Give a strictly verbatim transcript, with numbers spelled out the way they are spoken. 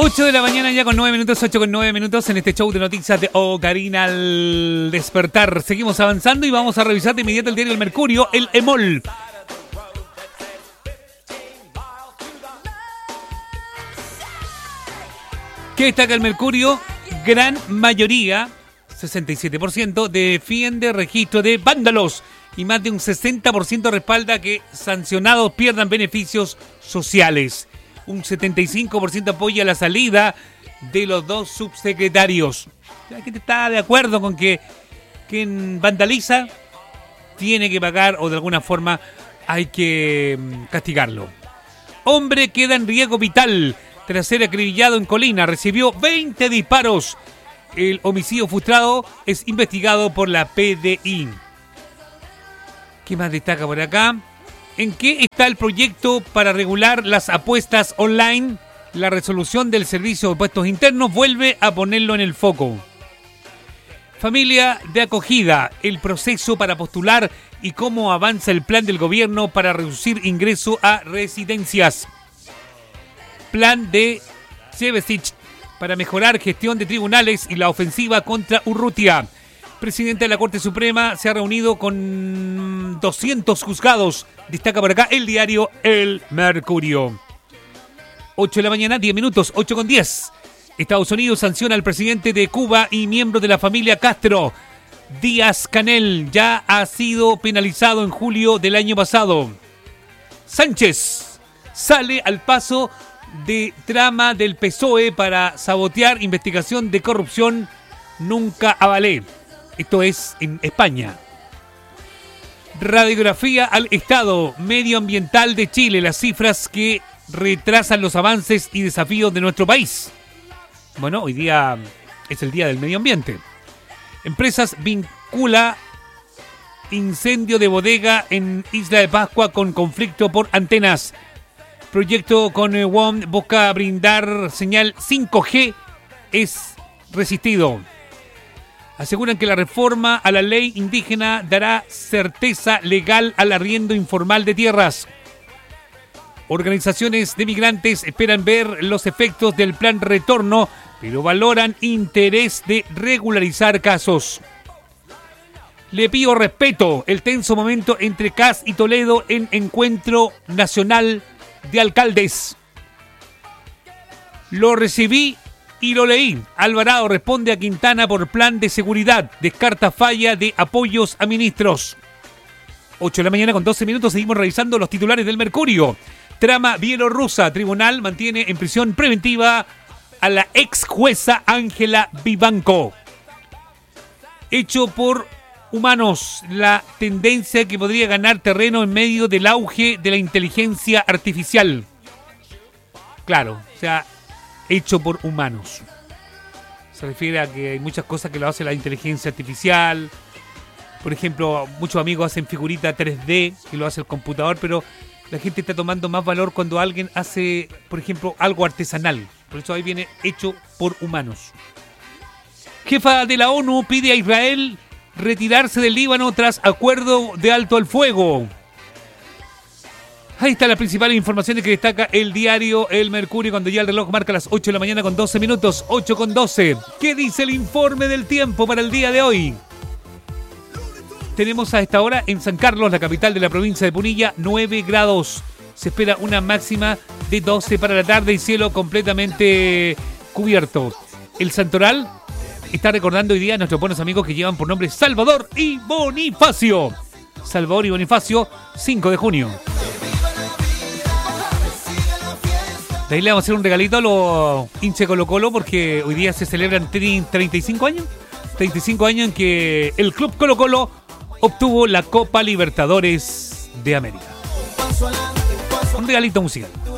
ocho de la mañana ya con nueve minutos, ocho con nueve minutos en este show de noticias de Ocarina al despertar. Seguimos avanzando y vamos a revisar de inmediato el diario El Mercurio, el EMOL. ¿Qué destaca el Mercurio? Gran mayoría, sesenta y siete por ciento, defiende registro de vándalos y más de un sesenta por ciento respalda que sancionados pierdan beneficios sociales. Un setenta y cinco por ciento apoya la salida de los dos subsecretarios. La gente está de acuerdo con que quien vandaliza tiene que pagar o de alguna forma hay que castigarlo. Hombre queda en riesgo vital tras ser acribillado en Colina. Recibió veinte disparos. El homicidio frustrado es investigado por la P D I. ¿Qué más destaca por acá? ¿En qué está el proyecto para regular las apuestas online? La resolución del Servicio de Impuestos Internos vuelve a ponerlo en el foco. Familia de acogida, el proceso para postular y cómo avanza el plan del gobierno para reducir ingreso a residencias. Plan de Chevesich para mejorar gestión de tribunales y la ofensiva contra Urrutia. Presidente de la Corte Suprema se ha reunido con doscientos juzgados. Destaca por acá el diario El Mercurio. ocho de la mañana, diez minutos, ocho con diez. Estados Unidos sanciona al presidente de Cuba y miembro de la familia Castro. Díaz-Canel ya ha sido penalizado en julio del año pasado. Sánchez sale al paso de trama del P S O E para sabotear investigación de corrupción. Nunca avalé. Esto es en España. Radiografía al Estado medioambiental de Chile. Las cifras que retrasan los avances y desafíos de nuestro país. Bueno, hoy día es el Día del Medio Ambiente. Empresas vincula incendio de bodega en Isla de Pascua con conflicto por antenas. Proyecto con W O M busca brindar señal cinco G es resistido. Aseguran que la reforma a la ley indígena dará certeza legal al arriendo informal de tierras. Organizaciones de migrantes esperan ver los efectos del plan retorno, pero valoran interés de regularizar casos. Le pido respeto, el tenso momento entre C A S y Toledo en encuentro nacional de alcaldes. Lo recibí y lo leí. Alvarado responde a Quintana por plan de seguridad. Descarta falla de apoyos a ministros. ocho de la mañana con doce minutos. Seguimos revisando los titulares del Mercurio. Trama bielorrusa. Tribunal mantiene en prisión preventiva a la ex jueza Ángela Vivanco. Hecho por humanos. La tendencia que podría ganar terreno en medio del auge de la inteligencia artificial. Claro, o sea, hecho por humanos. Se refiere a que hay muchas cosas que lo hace la inteligencia artificial. Por ejemplo, muchos amigos hacen figurita tres D, que lo hace el computador, pero la gente está tomando más valor cuando alguien hace, por ejemplo, algo artesanal. Por eso ahí viene hecho por humanos. Jefa de la ONU pide a Israel retirarse del Líbano tras acuerdo de alto al fuego. Ahí están las principales informaciones que destaca el diario El Mercurio cuando ya el reloj marca las ocho de la mañana con doce minutos, ocho con doce. ¿Qué dice el informe del tiempo para el día de hoy? Tenemos a esta hora en San Carlos, la capital de la provincia de Punilla, nueve grados. Se espera una máxima de doce para la tarde y cielo completamente cubierto. El Santoral está recordando hoy día a nuestros buenos amigos que llevan por nombre Salvador y Bonifacio. Salvador y Bonifacio, cinco de junio. De ahí le vamos a hacer un regalito a los hinchas Colo Colo porque hoy día se celebran treinta y cinco años. treinta y cinco años en que el Club Colo Colo obtuvo la Copa Libertadores de América. Un regalito musical.